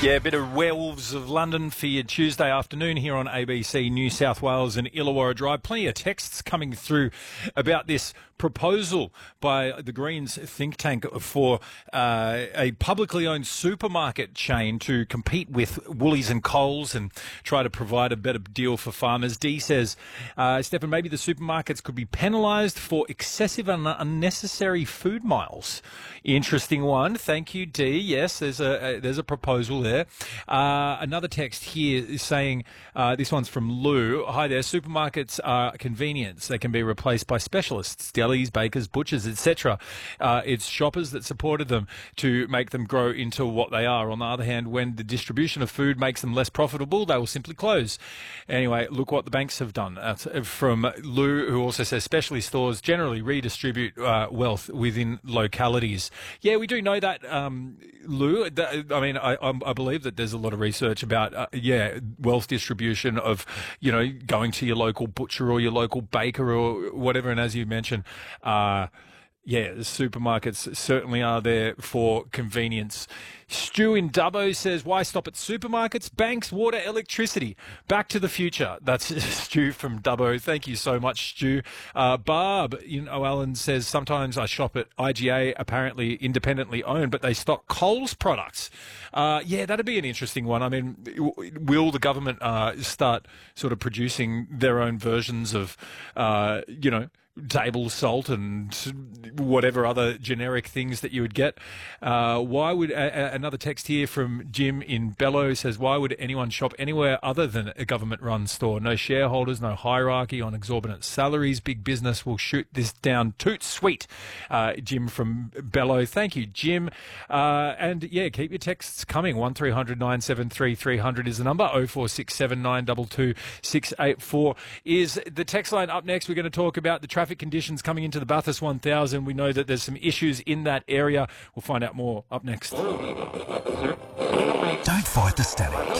Yeah, a bit of Werewolves of London for your Tuesday afternoon here on ABC New South Wales and Illawarra Drive. Plenty of texts coming through about this proposal by the Greens think tank for a publicly owned supermarket chain to compete with Woolies and Coles and try to provide a better deal for farmers. Dee says, Stefan, maybe the supermarkets could be penalised for excessive and unnecessary food miles. Interesting one. Thank you, Dee. Yes, there's a proposal there. Another text here is saying, this one's from Lou. Hi there. Supermarkets are convenience. They can be replaced by specialists, delis, bakers, butchers, etc. It's shoppers that supported them to make them grow into what they are. On the other hand, when the distribution of food makes them less profitable, they will simply close. Anyway, look what the banks have done. From Lou, who also says specialty stores generally redistribute wealth within localities. Yeah, we do know that, Lou. I mean, I believe that there's a lot of research about, wealth distribution of, going to your local butcher or your local baker or whatever. And as you mentioned, the supermarkets certainly are there for convenience. Stu in Dubbo says, why stop at supermarkets? Banks, water, electricity. Back to the future. That's Stu from Dubbo. Thank you so much, Stu. Barb in O'Allen says, sometimes I shop at IGA, apparently independently owned, but they stock Coles products. That'd be an interesting one. I mean, will the government start sort of producing their own versions of, table salt and whatever other generic things that you would get? Why would another text here from Jim in Bellow says, why would anyone shop anywhere other than a government-run store? No shareholders, no hierarchy on exorbitant salaries. Big business will shoot this down. Toot sweet. Jim from Bellow. Thank you, Jim. Keep your texts coming. 1300 973 300 is the number. 0467 922 684 is the text line. Up next, we're going to talk about the traffic conditions coming into the Bathurst 1000. We know that there's some issues in that area. We'll find out more up next. Don't fight the static.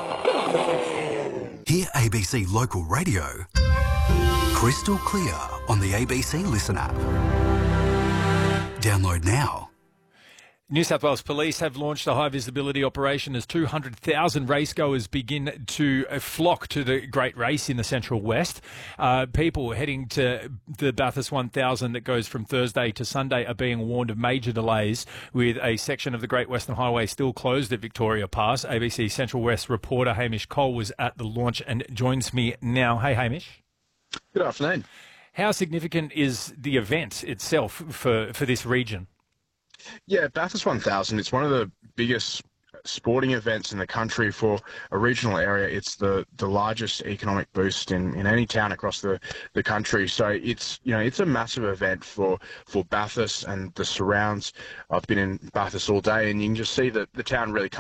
Hear ABC Local Radio crystal clear on the ABC Listen app. Download now. New South Wales Police have launched a high-visibility operation as 200,000 racegoers begin to flock to the Great Race in the Central West. People heading to the Bathurst 1000 that goes from Thursday to Sunday are being warned of major delays, with a section of the Great Western Highway still closed at Victoria Pass. ABC Central West reporter Hamish Cole was at the launch and joins me now. Hey, Hamish. Good afternoon. How significant is the event itself for this region? Yeah, Bathurst 1000, it's one of the biggest sporting events in the country for a regional area. It's the largest economic boost in any town across the country. So it's a massive event for Bathurst and the surrounds. I've been in Bathurst all day, and you can just see the town really come